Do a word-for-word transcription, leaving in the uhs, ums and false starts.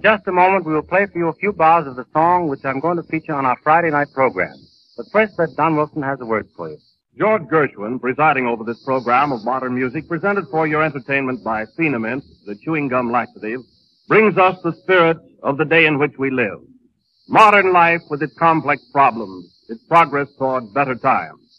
In just a moment, we will play for you a few bars of the song which I'm going to feature on our Friday night program. But first, let Don Wilson has a word for you. George Gershwin, presiding over this program of modern music, presented for your entertainment by Phenamint, the chewing gum laxative, brings us the spirit of the day in which we live. Modern life with its complex problems, its progress toward better times.